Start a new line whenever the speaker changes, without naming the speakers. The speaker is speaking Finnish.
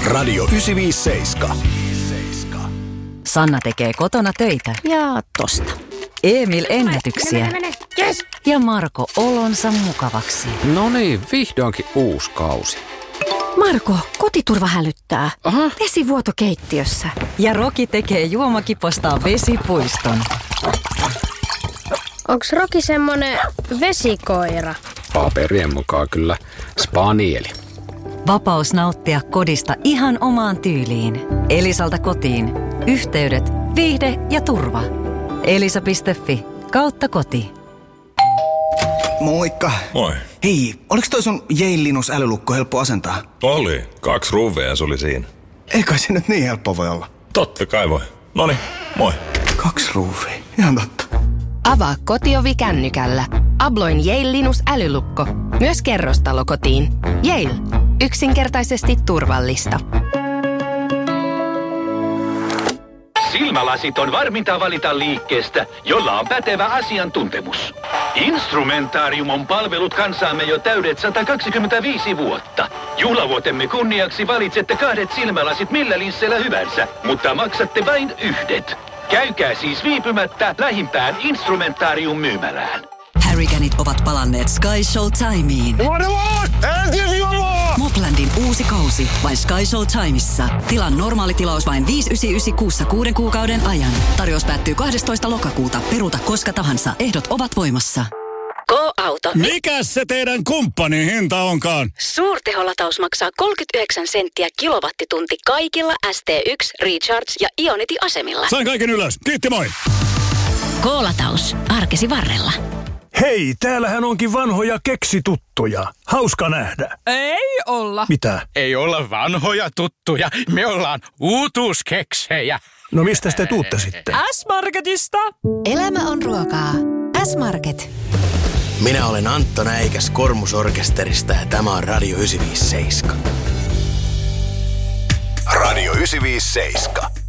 Radio 957.
Sanna tekee kotona töitä.
Ja tosta.
Emil ennätyksiä.
Yes.
Ja Marko olonsa mukavaksi.
No niin, vihdoinkin uusi kausi.
Marko, kotiturva hälyttää.
Aha.
Vesivuoto keittiössä.
Ja Roki tekee juomakipostaan vesipuiston.
Onks Roki semmonen vesikoira?
Paperien mukaan kyllä spanieli.
Vapaus nauttia kodista ihan omaan tyyliin. Elisalta kotiin. Yhteydet, viihde ja turva. Elisa.fi/koti.
Moikka.
Moi.
Hei, oliks toi sun Yale Linus älylukko helppo asentaa?
Oli. 2 ruuvea se oli siinä.
Eikä se nyt niin helppo voi olla.
Totta kai voi. Noniin, moi.
2 ruuvia. Ihan totta.
Avaa kotiovi kännykällä. Abloin Yale Linus älylukko. Myös kerrostalokotiin. Yale. Yksinkertaisesti turvallista.
Silmälasit on varminta valita liikkeestä, jolla on pätevä asiantuntemus. Instrumentarium on palvellut kansaamme jo täydet 125 vuotta. Juhlavuotemme kunniaksi valitsette 2 silmälasit millä linsseillä hyvänsä, mutta maksatte vain 1. Käykää siis viipymättä lähimpään Instrumentarium-myymälään.
Harriganit ovat palanneet Sky Showtimeen. Moplandin uusi kausi vain Sky Showtimeissa. Tilan normaali tilaus vain 5,99 kuussa 6 kuukauden ajan. Tarjous päättyy 12. lokakuuta. Peruuta koska tahansa. Ehdot ovat voimassa.
Go-auto.
Mikäs se teidän kumppanin hinta onkaan?
Suurteholataus maksaa 39 senttiä kilowattitunti kaikilla ST1, Recharge ja Ionity-asemilla.
Sain kaiken ylös. Kiitti, moi!
Go-lataus. Arkesi varrella.
Hei, täällähän onkin vanhoja keksituttuja. Hauska nähdä.
Ei olla.
Mitä?
Ei olla vanhoja tuttuja. Me ollaan uutuuskeksejä.
No mistä te tuutte sitten?
S-Marketista.
Elämä on ruokaa. S-Market.
Minä olen Antto Näikäs Kormusorkesterista ja tämä on Radio 957.
Radio 957.